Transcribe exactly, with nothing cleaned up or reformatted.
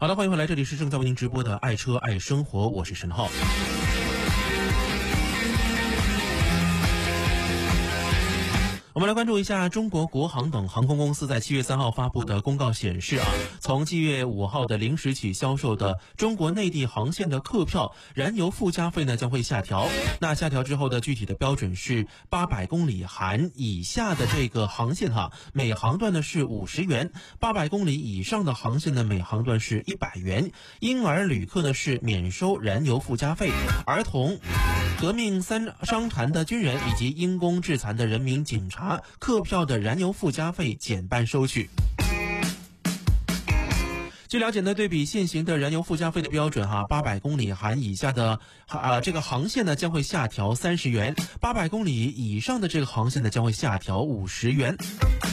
好的，欢迎回来，这里是正在为您直播的爱车爱生活，我是陈浩。我们来关注一下中国国航等航空公司在七月三号发布的公告显示啊，从七月五号的零时起销售的中国内地航线的客票燃油附加费呢将会下调。那下调之后的具体的标准是八百公里含以下的这个航线哈，每航段呢是五十元，八百公里以上的航线呢每航段是一百元。婴儿旅客呢是免收燃油附加费，儿童、革命三伤残的军人以及因公致残的人民警察客票的燃油附加费减半收取。据了解呢，对比现行的燃油附加费的标准哈，八百公里含以下的啊这个航线呢将会下调三十元，八百公里以上的这个航线呢将会下调五十元。